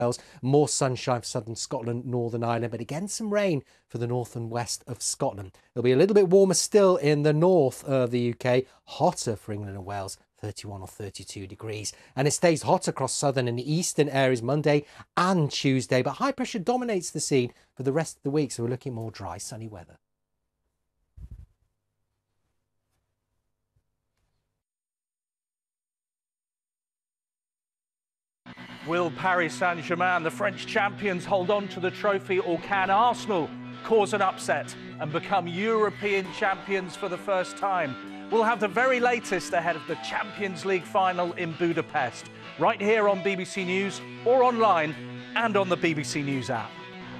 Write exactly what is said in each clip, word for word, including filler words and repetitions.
Wales, more sunshine for southern Scotland, Northern Ireland, but again some rain for the north and west of Scotland. It'll be a little bit warmer still in the north of the U K, hotter for England and Wales, thirty-one or thirty-two degrees. And it stays hot across southern and eastern areas Monday and Tuesday, but high pressure dominates the scene for the rest of the week, so we're looking more dry, sunny weather. Will Paris Saint-Germain, the French champions, hold on to the trophy, or can Arsenal cause an upset and become European champions for the first time? We'll have the very latest ahead of the Champions League final in Budapest, right here on B B C News or online and on the B B C News app.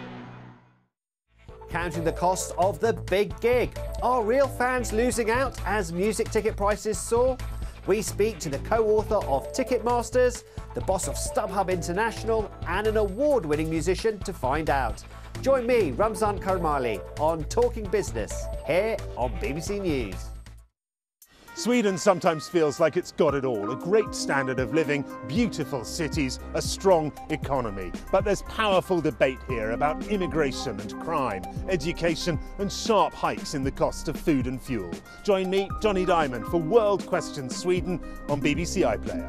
Counting the cost of the big gig. Are real fans losing out as music ticket prices soar? We speak to the co-author of Ticketmasters, the boss of StubHub International, and an award-winning musician to find out. Join me, Ramzan Karmali, on Talking Business, here on B B C News. Sweden sometimes feels like it's got it all. A great standard of living, beautiful cities, a strong economy. But there's powerful debate here about immigration and crime, education and sharp hikes in the cost of food and fuel. Join me, Johnny Diamond, for World Questions Sweden on B B C iPlayer.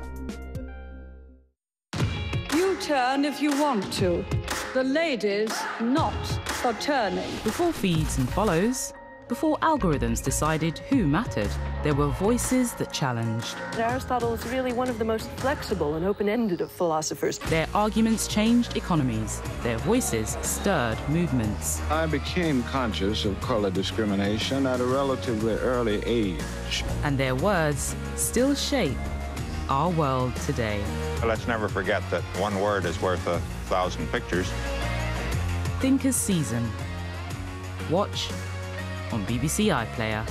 You turn if you want to. The ladies not for turning. Before feeds and follows, before algorithms decided who mattered, there were voices that challenged. Aristotle is really one of the most flexible and open-ended of philosophers. Their arguments changed economies. Their voices stirred movements. I became conscious of color discrimination at a relatively early age. And their words still shape our world today. Let's never forget that one word is worth a thousand pictures. Thinkers Season. Watch on B B C iPlayer.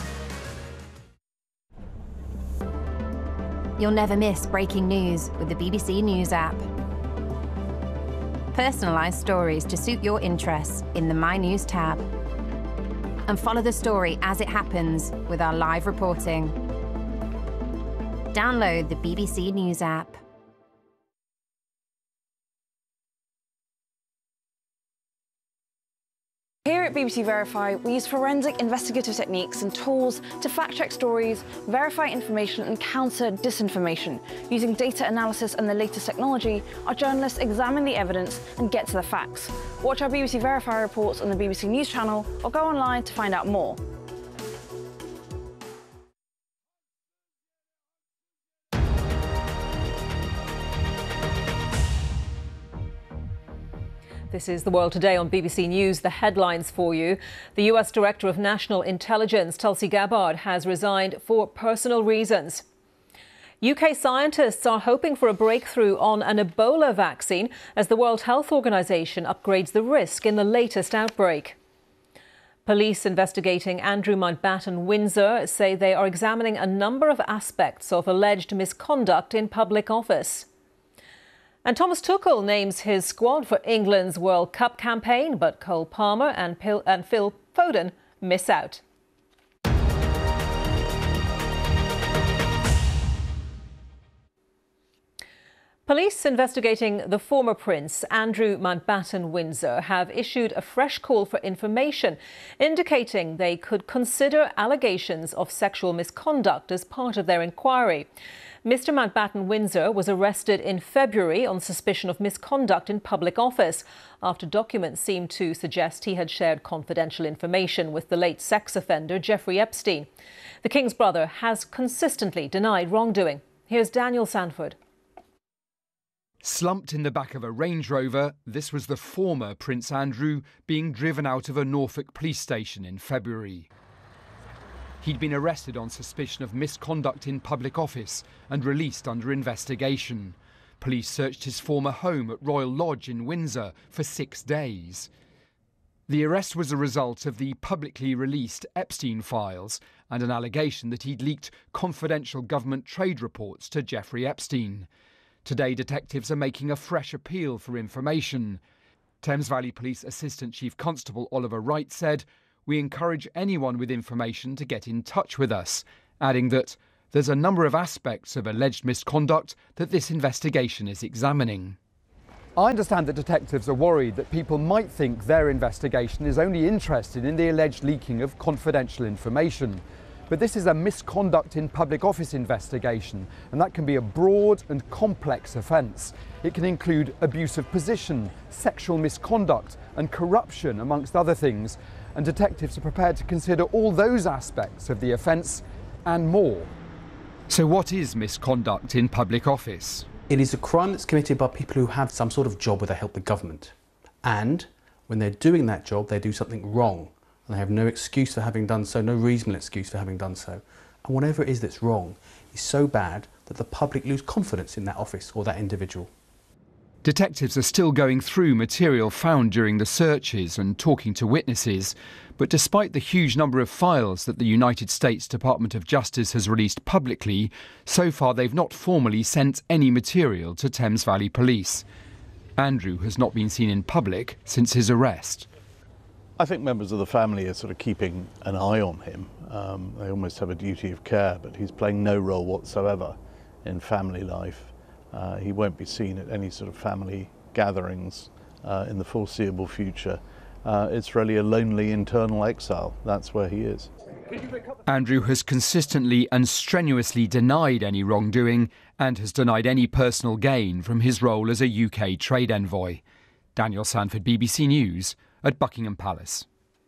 You'll never miss breaking news with the B B C News app. Personalised stories to suit your interests in the My News tab. And follow the story as it happens with our live reporting. Download the B B C News app. Here at B B C Verify, we use forensic investigative techniques and tools to fact-check stories, verify information and counter disinformation. Using data analysis and the latest technology, our journalists examine the evidence and get to the facts. Watch our B B C Verify reports on the B B C News channel or go online to find out more. This is The World Today on B B C News. The headlines for you. The U S Director of National Intelligence, Tulsi Gabbard, has resigned for personal reasons. U K scientists are hoping for a breakthrough on an Ebola vaccine as the World Health Organization upgrades the risk in the latest outbreak. Police investigating Andrew Mountbatten Windsor say they are examining a number of aspects of alleged misconduct in public office. And Thomas Tuchel names his squad for England's World Cup campaign, but Cole Palmer and, Pil and Phil Foden miss out. Police investigating the former Prince Andrew Mountbatten Windsor have issued a fresh call for information, indicating they could consider allegations of sexual misconduct as part of their inquiry. Mister Mountbatten Windsor was arrested in February on suspicion of misconduct in public office after documents seemed to suggest he had shared confidential information with the late sex offender Jeffrey Epstein. The King's brother has consistently denied wrongdoing. Here's Daniel Sanford. Slumped in the back of a Range Rover, this was the former Prince Andrew being driven out of a Norfolk police station in February. He'd been arrested on suspicion of misconduct in public office and released under investigation. Police searched his former home at Royal Lodge in Windsor for six days. The arrest was a result of the publicly released Epstein files and an allegation that he'd leaked confidential government trade reports to Jeffrey Epstein. Today, detectives are making a fresh appeal for information. Thames Valley Police Assistant Chief Constable Oliver Wright said, "We encourage anyone with information to get in touch with us," adding that there's a number of aspects of alleged misconduct that this investigation is examining. I understand that detectives are worried that people might think their investigation is only interested in the alleged leaking of confidential information. But this is a misconduct in public office investigation, and that can be a broad and complex offence. It can include abuse of position, sexual misconduct and corruption, amongst other things, and detectives are prepared to consider all those aspects of the offence and more. So what is misconduct in public office? It is a crime that's committed by people who have some sort of job where they help the government. And when they're doing that job, they do something wrong. And they have no excuse for having done so, no reasonable excuse for having done so. And whatever it is that's wrong is so bad that the public lose confidence in that office or that individual. Detectives are still going through material found during the searches and talking to witnesses. But despite the huge number of files that the United States Department of Justice has released publicly, so far they've not formally sent any material to Thames Valley Police. Andrew has not been seen in public since his arrest. I think members of the family are sort of keeping an eye on him. Um, they almost have a duty of care, but he's playing no role whatsoever in family life. Uh, he won't be seen at any sort of family gatherings uh, in the foreseeable future. Uh, it's really a lonely internal exile. That's where he is. Andrew has consistently and strenuously denied any wrongdoing and has denied any personal gain from his role as a U K trade envoy. Daniel Sanford, B B C News at Buckingham Palace.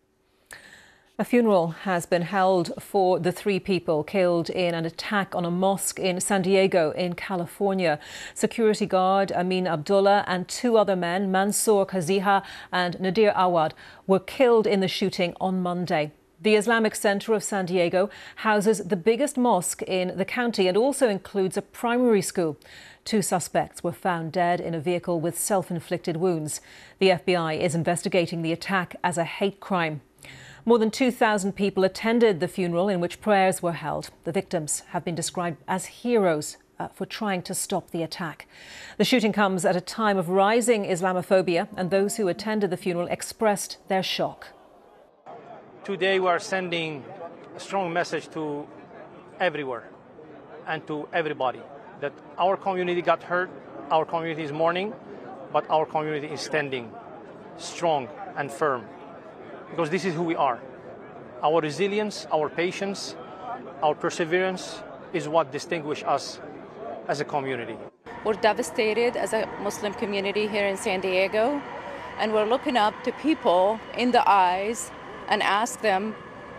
A funeral has been held for the three people killed in an attack on a mosque in San Diego in California. Security guard Amin Abdullah and two other men, Mansour Kaziha and Nadir Awad, were killed in the shooting on Monday. The Islamic Center of San Diego houses the biggest mosque in the county and also includes a primary school. Two suspects were found dead in a vehicle with self-inflicted wounds. The F B I is investigating the attack as a hate crime. More than two thousand people attended the funeral in which prayers were held. The victims have been described as heroes uh, for trying to stop the attack. The shooting comes at a time of rising Islamophobia, and those who attended the funeral expressed their shock. Today we are sending a strong message to everywhere and to everybody that our community got hurt, our community is mourning, but our community is standing strong and firm. Because this is who we are. Our resilience, our patience, our perseverance is what distinguishes us as a community. We're devastated as a Muslim community here in San Diego, and we're looking up to people in the eyes and ask them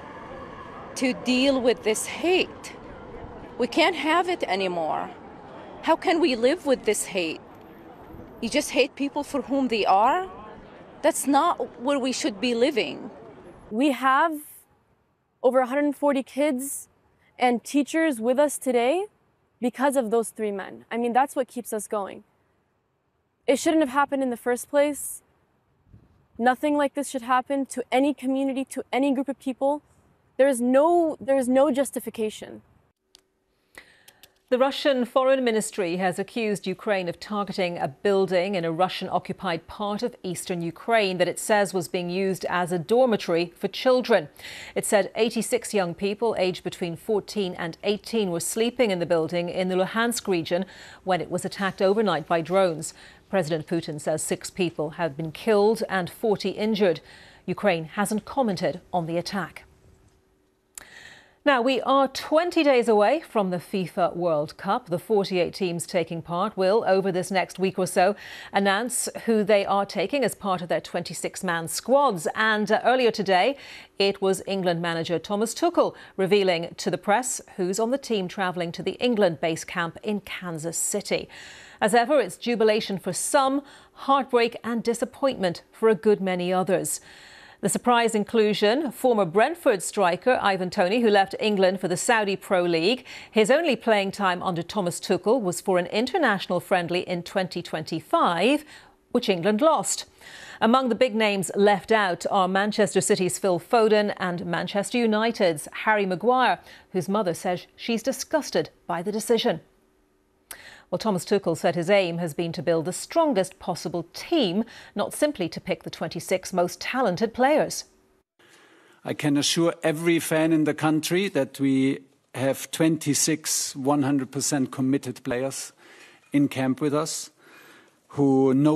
to deal with this hate. We can't have it anymore. How can we live with this hate? You just hate people for whom they are? That's not where we should be living. We have over one hundred forty kids and teachers with us today because of those three men. I mean, that's what keeps us going. It shouldn't have happened in the first place. Nothing like this should happen to any community, to any group of people. There is no, there is no justification. The Russian Foreign Ministry has accused Ukraine of targeting a building in a Russian-occupied part of eastern Ukraine that it says was being used as a dormitory for children. It said eighty-six young people aged between fourteen and eighteen were sleeping in the building in the Luhansk region when it was attacked overnight by drones. President Putin says six people have been killed and forty injured. Ukraine hasn't commented on the attack. Now, we are twenty days away from the FIFA World Cup. The forty-eight teams taking part will, over this next week or so, announce who they are taking as part of their twenty-six man squads. And uh, earlier today, it was England manager Thomas Tuchel revealing to the press who's on the team travelling to the England base camp in Kansas City. As ever, it's jubilation for some, heartbreak and disappointment for a good many others. The surprise inclusion, former Brentford striker Ivan Toney, who left England for the Saudi Pro League. His only playing time under Thomas Tuchel was for an international friendly in twenty twenty-five, which England lost. Among the big names left out are Manchester City's Phil Foden and Manchester United's Harry Maguire, whose mother says she's disgusted by the decision. Well, Thomas Tuchel said his aim has been to build the strongest possible team, not simply to pick the twenty-six most talented players. I can assure every fan in the country that we have twenty-six one hundred percent committed players in camp with us who know